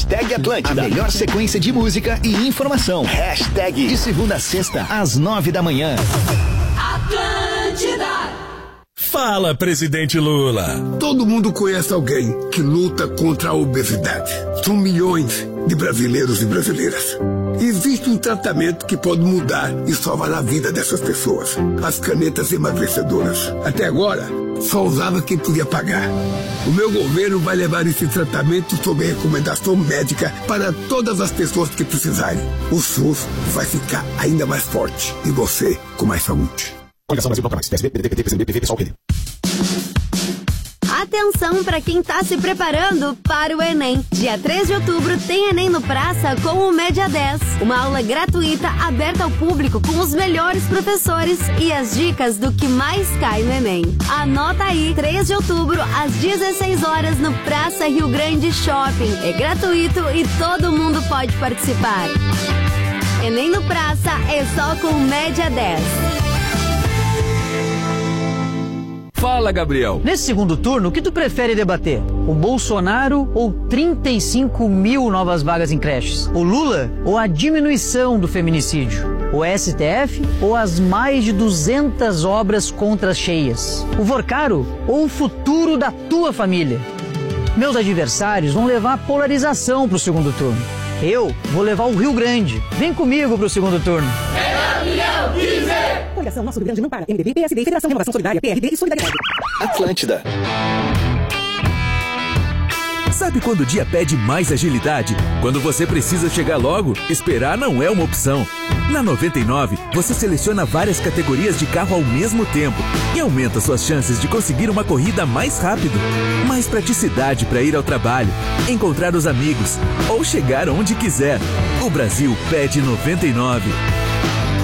Hashtag Atlântida. A melhor sequência de música e informação. Hashtag de segunda a sexta, às 9 da manhã. Atlântida. Fala, presidente Lula. Todo mundo conhece alguém que luta contra a obesidade. São milhões de brasileiros e brasileiras. Existe um tratamento que pode mudar e salvar a vida dessas pessoas. As canetas emagrecedoras. Até agora, só usava quem podia pagar. O meu governo vai levar esse tratamento sob recomendação médica para todas as pessoas que precisarem. O SUS vai ficar ainda mais forte e você com mais saúde. Coligação Brasil Bloco Mais, PSB, PDT, PCB, PV, PSOL, PD. Atenção para quem está se preparando para o Enem. Dia 3 de outubro tem Enem no Praça com o Média 10. Uma aula gratuita aberta ao público com os melhores professores e as dicas do que mais cai no Enem. Anota aí, 3 de outubro às 16 horas no Praça Rio Grande Shopping. É gratuito e todo mundo pode participar. Enem no Praça é só com o Média 10. Fala, Gabriel. Nesse segundo turno, o que tu prefere debater? O Bolsonaro ou 35 mil novas vagas em creches? O Lula ou a diminuição do feminicídio? O STF ou as mais de 200 obras contra as cheias? O Vorcaro ou o futuro da tua família? Meus adversários vão levar a polarização para o segundo turno. Eu vou levar o Rio Grande. Vem comigo para o segundo turno. Coligação Nosso Rio Grande não para. MDB, PSD, Federação Renovação Solidária, PRD e Solidariedade. Atlântida. Sabe quando o dia pede mais agilidade? Quando você precisa chegar logo, esperar não é uma opção. Na 99, você seleciona várias categorias de carro ao mesmo tempo e aumenta suas chances de conseguir uma corrida mais rápido. Mais praticidade para ir ao trabalho, encontrar os amigos ou chegar onde quiser. O Brasil pede 99.